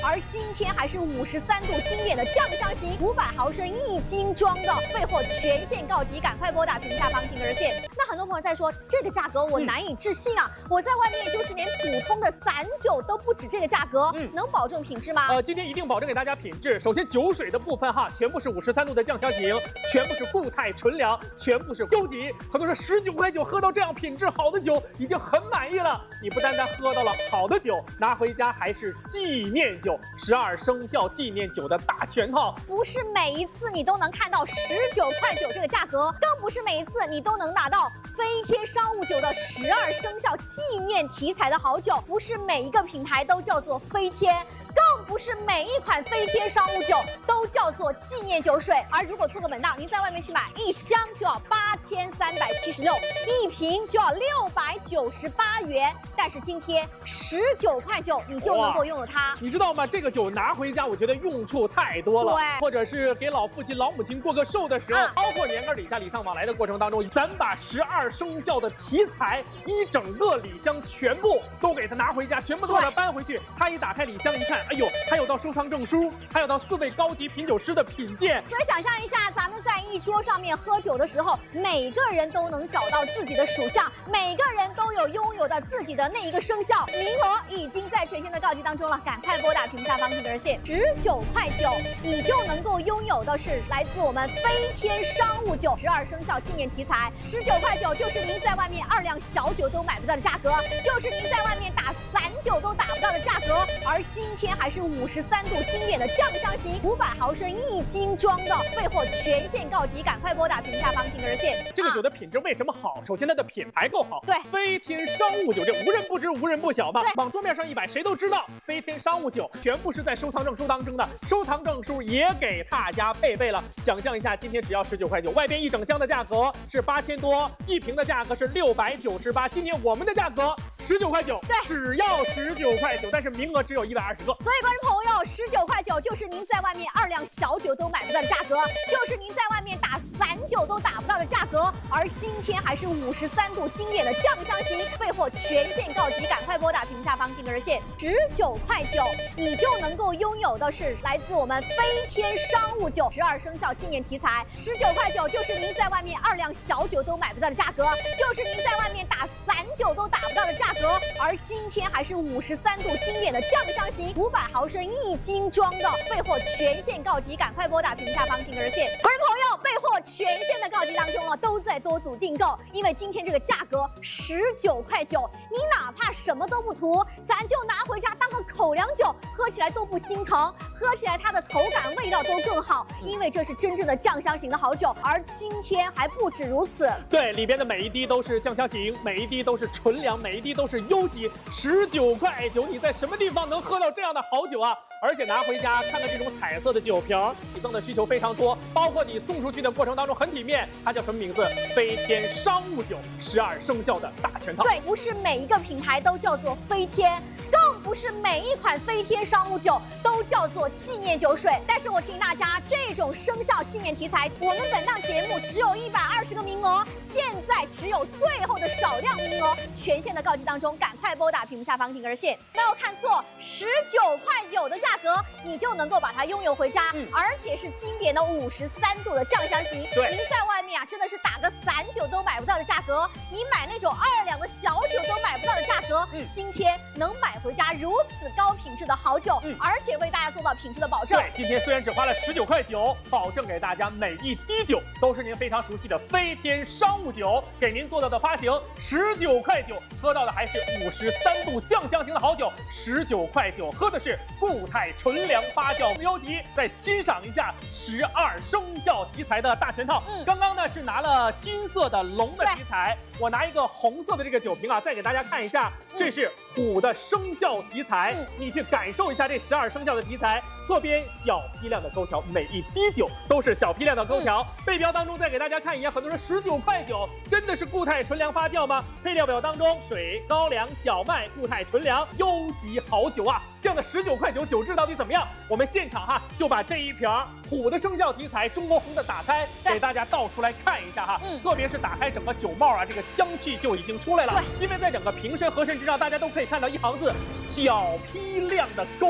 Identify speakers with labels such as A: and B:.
A: 而今天还是53度经典的酱香型，500毫升1斤装的，备货全线告急，赶快拨打屏下方听热线。那很多朋友在说这个价格我难以置信啊，我在外面就是连普通的散酒都不止这个价格，能保证品质吗？
B: 今天一定保证给大家品质。首先酒水的部分哈，全部是53度的酱香型，全部是固态纯粮，全部是优级。很多人说19块9喝到这样品质好的酒已经很满意了。你不单单喝到了好的酒，拿回家还是纪念酒，12生肖纪念酒的大全套。
A: 不是每一次你都能看到19块9这个价格，更不是每一次你都能拿到飞天商务酒的12生肖纪念题材的好酒。不是每一个品牌都叫做飞天，更不是每一款飞天商务酒都叫做纪念酒水。而如果做个本档，您在外面去买1箱就要8376，一瓶就要698元。但是今天19块9，你就能够拥有它。
B: 你知道吗？这个酒拿回家，我觉得用处太多了。
A: 对，
B: 或者是给老父亲、老母亲过个寿的时候，包括年根礼下、礼尚往来的过程当中，咱把12生肖的题材一整个礼箱全部都给他拿回家，全部都给他搬回去。他一打开礼箱一看，哎呦，还有到收藏证书，还有到4位高级品酒师的品鉴。
A: 所以想象一下，咱们在一桌上面喝酒的时候，每个人都能找到自己的属相，每个人都有拥有的自己的那一个生肖。名额已经在全线的告急当中了，赶快拨打屏下方听的热线，19块9，你就能够拥有的是来自我们飞天商务酒12生肖纪念题材。19块9就是您在外面2辆小酒都买不到的价格，就是您在外面打散酒都打不到的价格。而今天还是53度经典的酱香型，500毫升1斤装的，备货全线告急，赶快拨打屏下方听的热线。
B: 这个酒的品质为什么好？首先它的品牌够好，
A: 对，
B: 飞天商务酒这无人不知无人不晓吧？往桌面上一摆，谁都知道飞天商务酒全部是在收藏证书当中的，收藏证书也给大家配备了。想象一下，今天只要19块9，外边一整箱的价格是8000多，一瓶的价格是698，今天我们的价格19块9，
A: 对，
B: 只要19块9，但是名额只有120个。
A: 所以观众朋友，19块9就是您在外面2辆小酒都买不到的价格，就是您在外面打散酒都打不到的价格。而今天还是53度经典的酱香型，备货全线告急，赶快拨打屏下方听的热线，19块9，你就能够拥有的是来自我们飞天商务酒12生肖纪念题材。19块9就是您在外面2辆小酒都买不到的价格，就是您在外面打散酒都打不到的价格。而今天还是53度经典的酱香型，500毫升1斤装的，备货全线告急，赶快拨打屏下方听的热线。观众朋友，备货全线的告急当中了，都在多组订购，因为今天这个价格19块9，你哪怕什么都不涂，咱就拿回家当个口粮酒，喝起来都不心疼，喝起来它的口感味道都更好，因为这是真正的酱香型的好酒。而今天还不止如此，
B: 对，里边的每一滴都是酱香型，每一滴都是纯粮，每一滴都是优级。19块9，你在什么地方能喝到这样的好酒啊？而且拿回家看看这种彩色的酒瓶，礼赠的需求非常多，包括你送出去的过程当中很体面。它叫什么名字？飞天商务酒12生肖的大全套。
A: 对，不是每一个品牌都叫做飞天，更不是每一款飞天商务酒都叫做纪念酒水。但是我提醒大家，这种生肖纪念题材，我们本档节目只有120个名额，现在只有最后的少量名额，全线的告急当中，赶快拨打屏幕下方听热线。没有看错，19块9的价格，你就能够把它拥有回家，而且是经典的53度的酱香型。
B: 对，
A: 您在外面啊，真的是打个散酒都买不到的价格，你买那种2两的小酒都买不到的价格，今天能买回家如此高品质的好酒，而且为大家做到品质的保证。
B: 对，今天虽然只花了19块9，保证给大家每一滴酒都是您非常熟悉的飞天商务酒，给您做到的发行19块9，喝到的还是53度酱香型的好酒，19块9喝的是固态纯粮发酵优级。再欣赏一下12生肖题材的大全套。刚刚呢是拿了金色的龙的题材，我拿一个红色的这个酒瓶啊，再给大家看一下，这是虎的生肖题材，你去感受一下这12生肖的题材。侧边小批量的勾条，每一滴酒都是小批量的勾条。背标当中再给大家看一眼，很多人19块9，真的是固态纯粮发酵吗？配料表当中，水、高粱、小麦、固态纯粮，优级好酒啊！这样的19块9酒质到底怎么样？我们现场哈就把这一瓶虎的生肖题材中国红的打开，给大家倒出来看一下哈。特别是打开整个酒帽啊，这个香气就已经出来了。因为在整个瓶身和身之上，大家都可以看到一行字：小批量的勾。